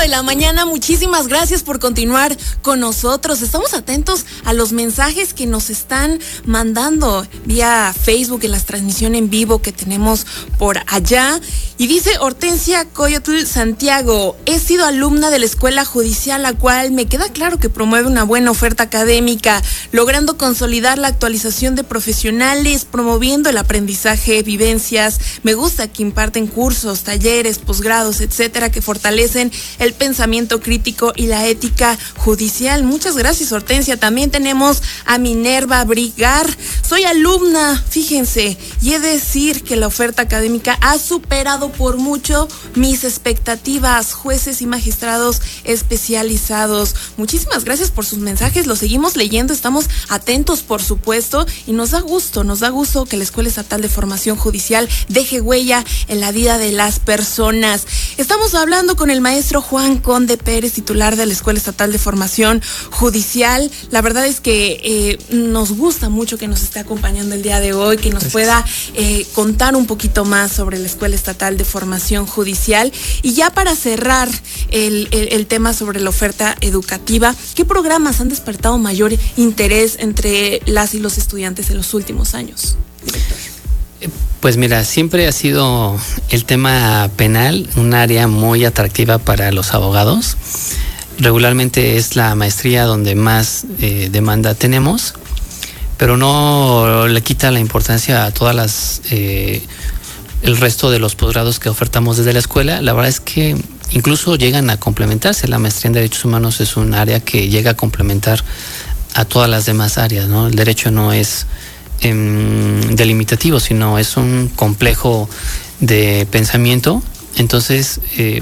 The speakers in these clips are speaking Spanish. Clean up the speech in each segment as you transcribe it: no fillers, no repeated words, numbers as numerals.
de la mañana. Muchísimas gracias por continuar con nosotros. Estamos atentos a los mensajes que nos están mandando vía Facebook en la transmisión en vivo que tenemos por allá. Y dice Hortensia Coyotl Santiago: he sido alumna de la escuela judicial, la cual me queda claro que promueve una buena oferta académica, logrando consolidar la actualización de profesionales, promoviendo el aprendizaje, vivencias. Me gusta que imparten cursos, talleres, posgrados, etcétera, que fortalecen el pensamiento crítico y la ética judicial. Muchas gracias, Hortensia. También tenemos a Minerva Brigar. Soy alumna, fíjense, y he de decir que la oferta académica ha superado por mucho mis expectativas. Jueces y magistrados especializados. Muchísimas gracias por sus mensajes. Los seguimos leyendo, estamos atentos, por supuesto, y nos da gusto que la Escuela Estatal de Formación Judicial deje huella en la vida de las personas. Estamos hablando con el maestro Juan Conde Pérez, titular de la Escuela Estatal de Formación Judicial. La verdad es que nos gusta mucho que nos esté acompañando el día de hoy, que nos pueda contar un poquito más sobre la Escuela Estatal de Formación Judicial. Y ya para cerrar el tema sobre la oferta educativa, ¿qué programas han despertado mayor interés entre las y los estudiantes en los últimos años, director? Pues mira, siempre ha sido el tema penal un área muy atractiva para los abogados. Regularmente es la maestría donde más demanda tenemos, pero no le quita la importancia a todas el resto de los posgrados que ofertamos desde la escuela. La verdad es que incluso llegan a complementarse. La maestría en Derechos Humanos es un área que llega a complementar a todas las demás áreas, ¿no? El derecho no es delimitativo, sino es un complejo de pensamiento. Entonces,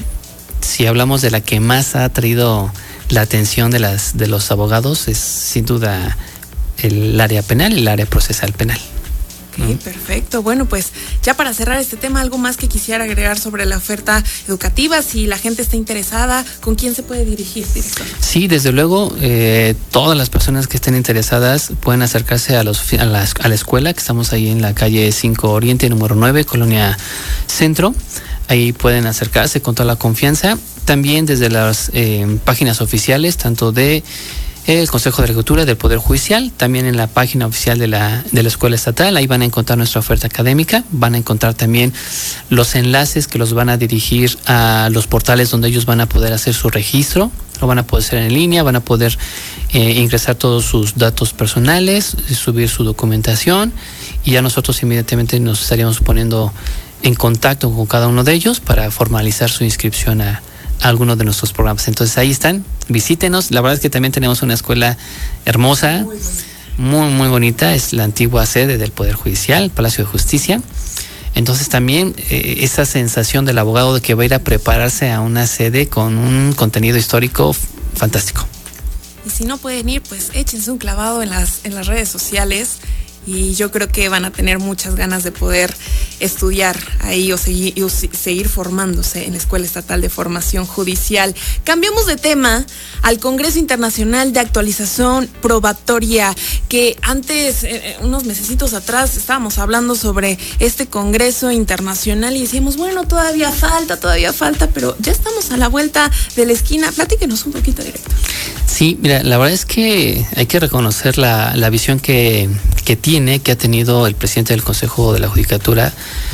si hablamos de la que más ha atraído la atención de los abogados, es sin duda el área penal y el área procesal penal. Ok, perfecto. Bueno, pues ya para cerrar este tema, algo más que quisiera agregar sobre la oferta educativa. Si la gente está interesada, ¿con quién se puede dirigir, director? Sí, desde luego, todas las personas que estén interesadas pueden acercarse a la escuela, que estamos ahí en la calle 5 Oriente, número 9, Colonia Centro. Ahí pueden acercarse con toda la confianza. También desde las páginas oficiales, tanto de el Consejo de Agricultura, del Poder Judicial, también en la página oficial de la Escuela Estatal. Ahí van a encontrar nuestra oferta académica, van a encontrar también los enlaces que los van a dirigir a los portales donde ellos van a poder hacer su registro, lo van a poder hacer en línea, van a poder ingresar todos sus datos personales, subir su documentación, y ya nosotros inmediatamente nos estaríamos poniendo en contacto con cada uno de ellos para formalizar su inscripción a algunos de nuestros programas. Entonces ahí están, visítenos. La verdad es que también tenemos una escuela hermosa, muy bonita. Es la antigua sede del Poder Judicial, Palacio de Justicia. Entonces también esa sensación del abogado de que va a ir a prepararse a una sede con un contenido histórico fantástico. Y si no pueden ir, pues échense un clavado en las redes sociales. Y yo creo que van a tener muchas ganas de poder estudiar ahí o seguir formándose en la Escuela Estatal de Formación Judicial. Cambiamos de tema al Congreso Internacional de Actualización Probatoria, que antes, unos mesecitos atrás, estábamos hablando sobre este Congreso Internacional y decíamos, bueno, todavía falta, pero ya estamos a la vuelta de la esquina. Platíquenos un poquito, director. Sí, mira, la verdad es que hay que reconocer la visión que ha tenido el presidente del Consejo de la Judicatura,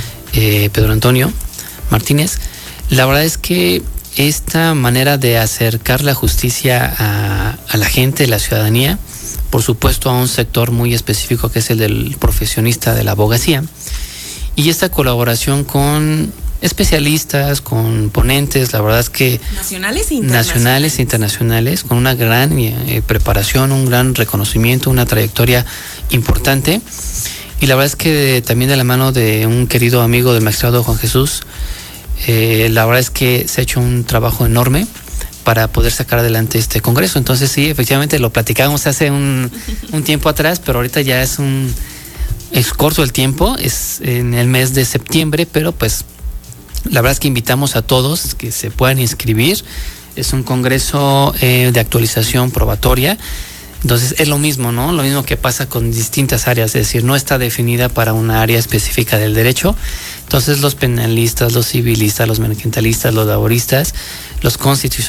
Pedro Antonio Martínez. La verdad es que esta manera de acercar la justicia a la gente, la ciudadanía, por supuesto a un sector muy específico que es el del profesionista de la abogacía, y esta colaboración con especialistas, con ponentes, la verdad es que nacionales e internacionales, con una gran preparación, un gran reconocimiento, una trayectoria importante. Y la verdad es que también de la mano de un querido amigo del magistrado Juan Jesús, la verdad es que se ha hecho un trabajo enorme para poder sacar adelante este congreso. Entonces sí, efectivamente lo platicábamos hace un tiempo atrás, pero ahorita ya es corto el tiempo, es en el mes de septiembre, pero pues la verdad es que invitamos a todos que se puedan inscribir. Es un congreso de actualización probatoria. Entonces es lo mismo, ¿no? Lo mismo que pasa con distintas áreas, es decir, no está definida para una área específica del derecho. Entonces los penalistas, los civilistas, los mercantilistas, los laboristas, los constitucionalistas,